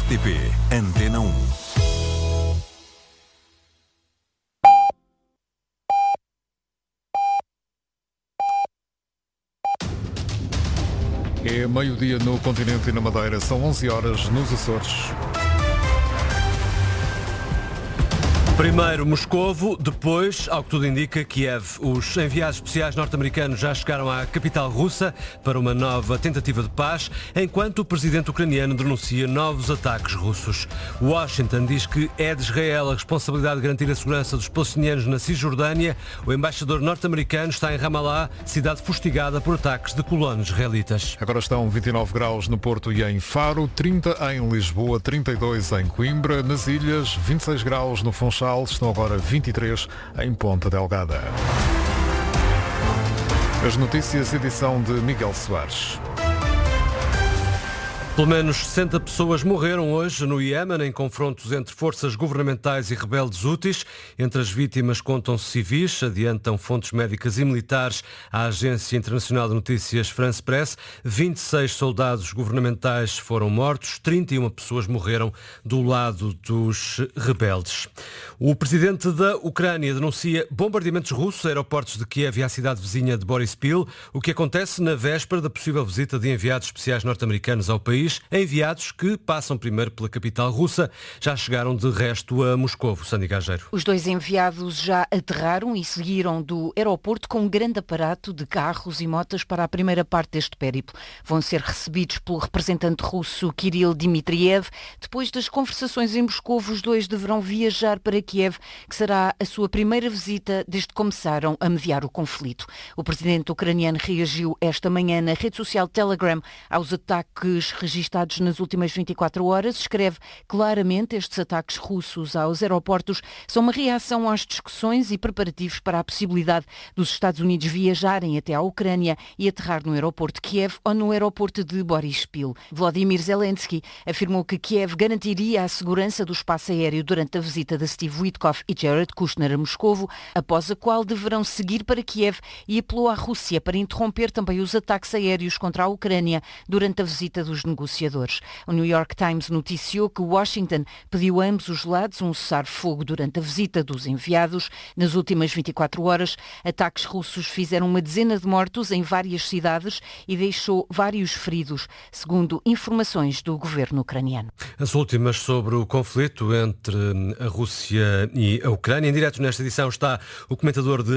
RTP Antena 1. É meio-dia no continente e na Madeira, são 11 horas nos Açores. Primeiro Moscovo, depois, ao que tudo indica, Kiev. Os enviados especiais norte-americanos já chegaram à capital russa para uma nova tentativa de paz, enquanto o presidente ucraniano denuncia novos ataques russos. Washington diz que é de Israel a responsabilidade de garantir a segurança dos palestinianos na Cisjordânia. O embaixador norte-americano está em Ramallah, cidade fustigada por ataques de colonos israelitas. Agora estão 29 graus no Porto e em Faro, 30 em Lisboa, 32 em Coimbra, nas ilhas, 26 graus no Funchal. Estão agora 23 em Ponta Delgada. As notícias, edição de Miguel Soares. Pelo menos 60 pessoas morreram hoje no Iémen em confrontos entre forças governamentais e rebeldes houthis. Entre as vítimas contam-se civis, adiantam fontes médicas e militares à Agência Internacional de Notícias France Press. 26 soldados governamentais foram mortos, 31 pessoas morreram do lado dos rebeldes. O presidente da Ucrânia denuncia bombardeamentos russos a aeroportos de Kiev e à cidade vizinha de Borispil, o que acontece na véspera da possível visita de enviados especiais norte-americanos ao país. Enviados que passam primeiro pela capital russa, já chegaram de resto a Moscovo. Sandy Gageiro. Os dois enviados já aterraram e seguiram do aeroporto com um grande aparato de carros e motas para a primeira parte deste périplo. Vão ser recebidos pelo representante russo Kirill Dmitriev. Depois das conversações em Moscovo, os dois deverão viajar para Kiev, que será a sua primeira visita desde que começaram a mediar o conflito. O presidente ucraniano reagiu esta manhã na rede social Telegram aos ataques registrados nas últimas 24 horas. Escreve claramente: estes ataques russos aos aeroportos são uma reação às discussões e preparativos para a possibilidade dos Estados Unidos viajarem até à Ucrânia e aterrar no aeroporto de Kiev ou no aeroporto de Borispil. Volodymyr Zelensky afirmou que Kiev garantiria a segurança do espaço aéreo durante a visita de Steve Witkoff e Jared Kushner a Moscovo, após a qual deverão seguir para Kiev, e apelou à Rússia para interromper também os ataques aéreos contra a Ucrânia durante a visita dos negociadores. O New York Times noticiou que Washington pediu a ambos os lados um cessar-fogo durante a visita dos enviados. Nas últimas 24 horas, ataques russos fizeram uma dezena de mortos em várias cidades e deixou vários feridos, segundo informações do governo ucraniano. As últimas sobre o conflito entre a Rússia e a Ucrânia. Em direto nesta edição está o comentador de